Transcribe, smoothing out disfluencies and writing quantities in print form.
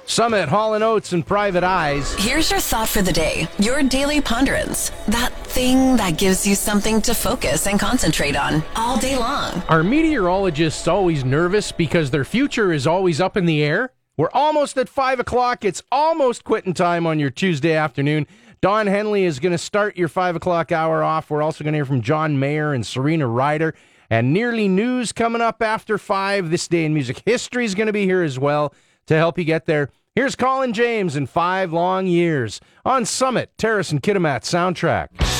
Summit, Hall & Oates, and Private Eyes. Here's your thought for the day. Your daily ponderance. That thing that gives you something to focus and concentrate on all day long. Are meteorologists always nervous because their future is always up in the air? We're almost at 5 o'clock. It's almost quitting time on your Tuesday afternoon. Don Henley is going to start your 5 o'clock hour off. We're also going to hear from John Mayer and Serena Ryder. And Nearly News coming up after 5. This Day in Music History is going to be here as well to help you get there. Here's Colin James in 5 Long Years on Summit, Terrace and Kitimat Soundtrack.